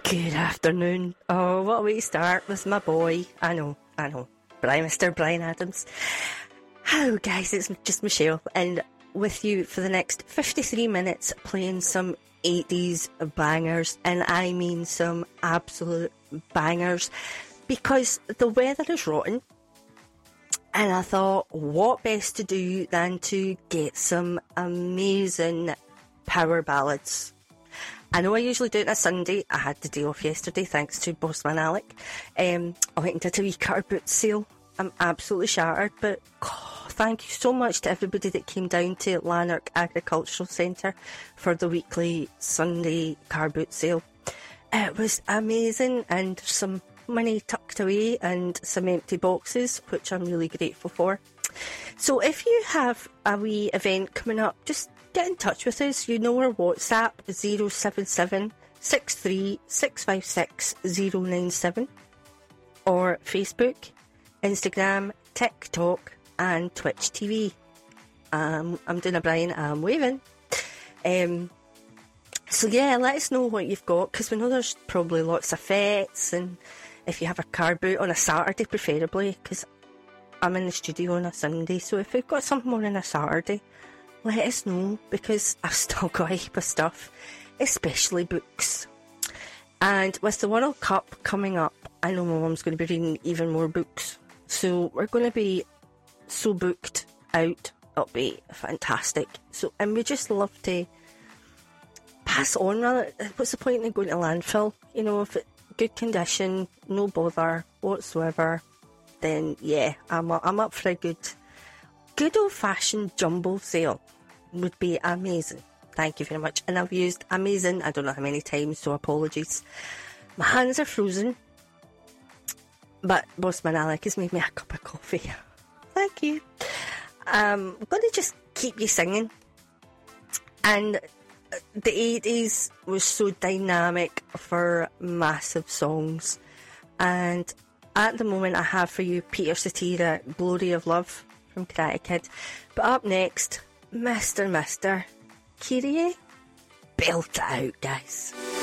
Good afternoon. Oh, what a way to start with my boy. I know. Mr. Bryan Adams. Hello guys, it's just Michelle, and with you for the next 53 minutes playing some 80s bangers, and I mean some absolute bangers, because the weather is rotten, and I thought, what best to do than to get some amazing power ballads. I know I usually do it on a Sunday. I had the day off yesterday thanks to Bossman Alec. I went and did a wee car boot sale. I'm absolutely shattered, but thank you so much to everybody that came down to Lanark Agricultural Centre for the weekly Sunday car boot sale. It was amazing, and some money tucked away and some empty boxes, which I'm really grateful for. So if you have a wee event coming up, just get in touch with us. You know our WhatsApp, 077 63 656 097, or Facebook, Instagram, TikTok and Twitch TV. I'm doing a Brian, I'm waving. So yeah, let us know what you've got, because we know there's probably lots of fetes, and if you have a car boot on a Saturday preferably, because I'm in the studio on a Sunday, so if we've got something on a Saturday, let us know, because I've still got a heap of stuff, especially books. And with the World Cup coming up, I know my mum's going to be reading even more books, so we're going to be so booked out, it'll be fantastic. So, and we just love to pass on, rather. What's the point in going to landfill? You know, if it's good condition, no bother whatsoever, then yeah, I'm up for a good old fashioned jumbo sale. Would be amazing. Thank you very much. And I've used amazing I don't know how many times, so apologies. My hands are frozen, but Bossman Alec has made me a cup of coffee. Thank you. I'm going to just keep you singing. And the 80s was so dynamic for massive songs, and at the moment I have for you Peter Cetera, Glory of Love from Karate Kid. But up next, Mr. Kyrie, belt it out, guys.